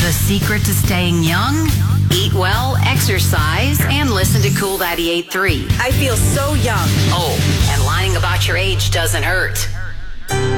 The secret to staying young? Eat well, exercise, and listen to Cool 98.3. I feel so young. Oh, and lying about your age doesn't hurt.